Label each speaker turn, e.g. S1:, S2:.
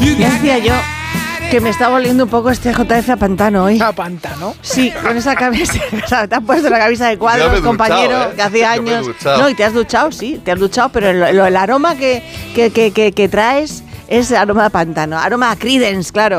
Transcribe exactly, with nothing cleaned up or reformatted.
S1: Ya decía yo que me está volviendo un poco este J F a pantano hoy.
S2: ¿A pantano?
S1: Sí, con esa camisa. O sea, te has puesto la camisa de
S3: Ya me
S1: cuadros,
S3: he duchado,
S1: compañero,
S3: ¿eh?
S1: que hacía
S3: Yo me he
S1: años.
S3: duchado.
S1: No, y te has duchado, sí, te has duchado, pero el, el aroma que, que, que, que, que traes es aroma a pantano, aroma a Creedence, claro.